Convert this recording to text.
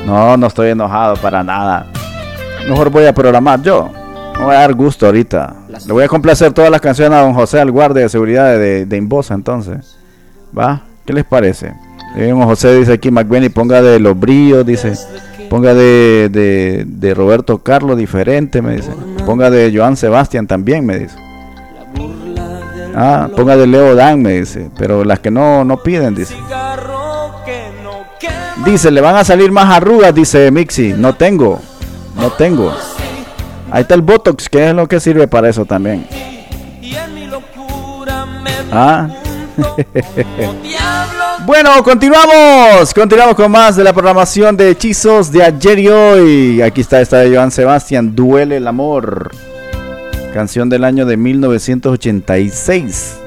No, no estoy enojado para nada. Mejor voy a programar yo. Me voy a dar gusto ahorita. Le voy a complacer todas las canciones a don José, al guardia de seguridad de Inbosa, entonces. ¿Va? ¿Qué les parece? Don José dice aquí, McBenny, ponga de Los Brillos, dice. Ponga de Roberto Carlos, diferente, me dice. Ponga de Joan Sebastián también, me dice. Ah, ponga de Leo Dan, me dice. Pero las que no piden, dice. Dice, le van a salir más arrugas, dice Mixi. No tengo. Ahí está el Botox, que es lo que sirve para eso también. Ah. Bueno, continuamos con más de la programación de Hechizos de ayer y hoy. Aquí está esta de Joan Sebastián, Duele el amor. Canción del año de 1986.